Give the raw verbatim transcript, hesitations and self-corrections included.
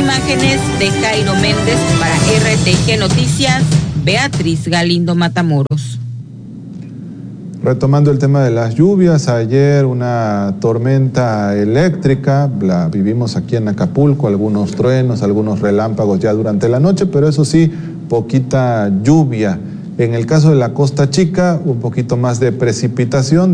imágenes de Jairo Méndez para R T G Noticias, Beatriz Galindo Matamoros. Retomando el tema de las lluvias, ayer una tormenta eléctrica, la vivimos aquí en Acapulco, algunos truenos, algunos relámpagos ya durante la noche, pero eso sí, poquita lluvia. En el caso de la Costa Chica, un poquito más de precipitación.